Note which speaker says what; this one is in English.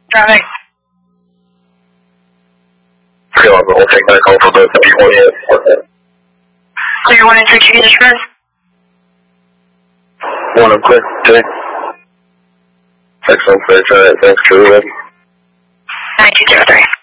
Speaker 1: Driving.
Speaker 2: We'll take that call for both of you.
Speaker 1: Clear 1 and 3 to units run.
Speaker 2: 1 of clear. 2. Excellent. Thanks, True.
Speaker 1: 9203.